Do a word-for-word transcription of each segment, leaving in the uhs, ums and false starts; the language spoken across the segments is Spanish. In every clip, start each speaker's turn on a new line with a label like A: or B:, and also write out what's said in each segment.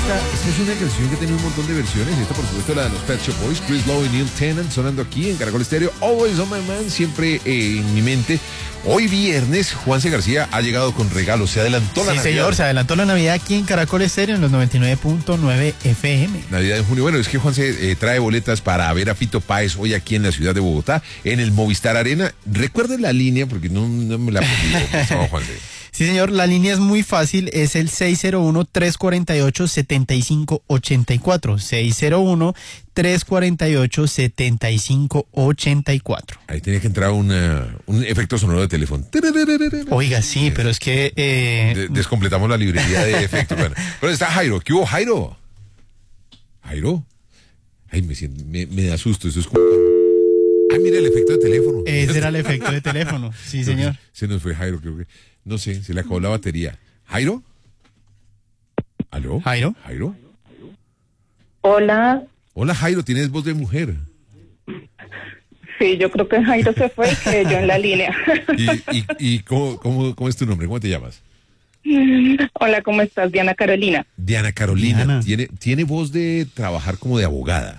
A: esta, esta es una canción que tiene un montón de versiones. Esta, por supuesto, la de los Pet Shop Boys, Chris Lowe y Neil Tennant, sonando aquí en Caracol Estéreo. Always on my mind, siempre eh, en mi mente. Hoy viernes, Juanse García ha llegado con regalos. Se adelantó la
B: Sí,
A: Navidad.
B: señor, se adelantó la Navidad aquí en Caracol Estéreo en los noventa y nueve punto nueve F M.
A: Navidad en junio. Bueno, es que Juanse eh, trae boletas para ver a Fito Páez hoy aquí en la ciudad de Bogotá, en el Movistar Arena. Recuerden la línea, porque no, no me la he Juanse.
B: Sí, señor, la línea es muy fácil, es el seis cero uno, tres cuatro ocho, siete cinco ocho cuatro, seis cero uno, tres cuatro ocho, siete cinco ocho cuatro.
A: Ahí tenía que entrar una, un efecto sonoro de teléfono.
B: Oiga, sí, pero es que... Eh...
A: De, descompletamos la librería de efectos. Bueno, pero está Jairo. ¿Qué hubo, Jairo? ¿Jairo? Ay, me, siento, me, me da susto, eso es como... Ay, mira el efecto de teléfono.
B: Ese era el efecto de teléfono, sí, señor.
A: Se nos fue Jairo, creo que... No sé, se le acabó la batería. ¿Jairo? ¿Aló?
B: ¿Jairo?
A: ¿Jairo?
C: Hola.
A: Hola, Jairo, tienes voz de mujer.
C: Sí, yo creo que Jairo se fue y quedé yo en la línea.
A: ¿Y, y, y cómo, cómo, cómo es tu nombre? ¿Cómo te llamas?
C: Hola, ¿cómo estás? Diana Carolina.
A: Diana Carolina.
B: Diana.
A: ¿Tiene, ¿Tiene voz de trabajar como de abogada?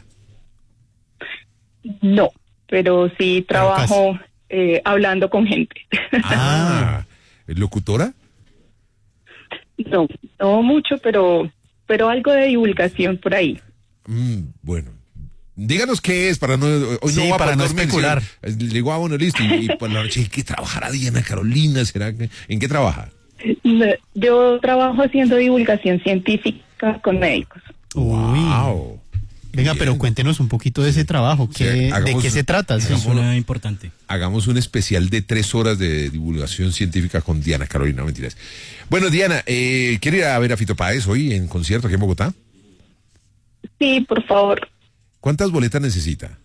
C: No, pero sí trabajo eh, hablando con gente.
A: Ah, ¿locutora?
C: No, no mucho, pero pero algo de divulgación por ahí.
A: Mm, bueno, díganos qué es para no hoy
B: Sí,
A: no va
B: para
A: a
B: no
A: poder
B: especular.
A: mencionar. Le digo, ah, bueno, listo. Y, y por la noche, ¿en qué trabajará Diana Carolina? ¿Será que, ¿en qué trabaja?
C: No, yo trabajo haciendo divulgación científica con médicos.
B: Uy.
A: Wow.
B: Venga,
A: Bien.
B: pero cuéntenos un poquito de ese trabajo. ¿Qué,
A: Sí,
B: ¿De
A: hagamos-
B: qué se trata? Sí.
A: hagamos-
D: Suena importante.
A: Hagamos un especial de tres horas de divulgación científica con Diana Carolina, no mentiras. Bueno, Diana, eh, ¿quiere ir a ver a Fito Páez hoy en concierto aquí en Bogotá?
C: Sí, por favor.
A: ¿Cuántas boletas necesita?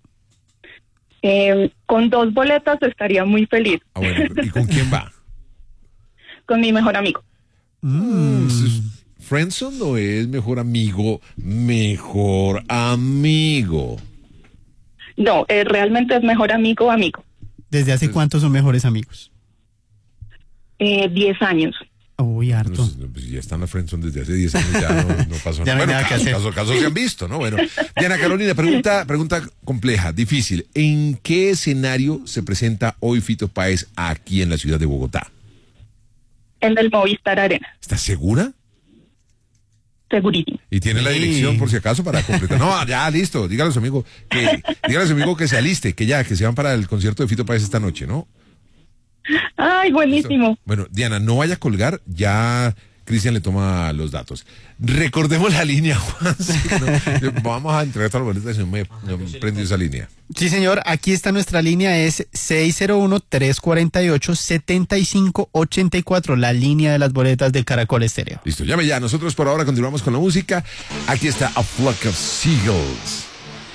C: Eh, con dos boletas estaría muy feliz.
A: Ah, bueno, ¿y con quién va?
C: Con mi mejor amigo.
B: Mm.
A: ¿Friendzone o es mejor amigo? Mejor amigo.
C: No, eh, realmente es mejor amigo amigo.
B: ¿Desde hace cuánto son mejores amigos?
C: Eh, diez años.
B: Uy, harto.
A: Pues, pues ya están en la friendzone desde hace diez años, ya no, no pasó
B: Ya no hay
A: Bueno,
B: nada que
A: casos,
B: hacer.
A: casos, casos se han visto, ¿no? Bueno, Diana Carolina, pregunta, pregunta compleja, difícil. ¿En qué escenario se presenta hoy Fito Páez aquí en la ciudad de Bogotá?
C: En el Movistar Arena.
A: ¿Estás segura?
C: Segurísimo.
A: Y tiene la
B: Sí.
A: dirección por si acaso para completar. No, ya, listo. Dígale a su amigo que, dígale a su amigo que se aliste, que ya, que se van para el concierto de Fito Páez esta noche, ¿no?
C: Ay, buenísimo.
A: Bueno, Diana, no vaya a colgar, ya Cristian le toma los datos. Recordemos la línea, Juan. Sí, no, vamos a entregar todas las boletas y no me, no me prendió esa línea.
B: Sí, señor, aquí está nuestra línea, es seis cero uno, tres cuatro ocho, siete cinco ocho cuatro, la línea de las boletas de Caracol Estéreo.
A: Listo, llame ya. Nosotros por ahora continuamos con la música. Aquí está A Flock of Seagulls.